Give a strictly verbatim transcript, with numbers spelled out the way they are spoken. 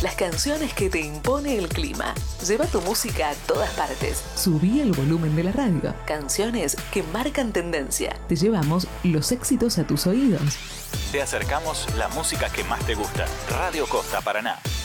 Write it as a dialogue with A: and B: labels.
A: Las canciones que te impone el clima. Lleva tu música a todas partes.
B: Subí el volumen de la radio.
A: Canciones que marcan tendencia.
B: Te llevamos los éxitos a tus oídos.
C: Te acercamos la música que más te gusta. Radio Costa Paraná.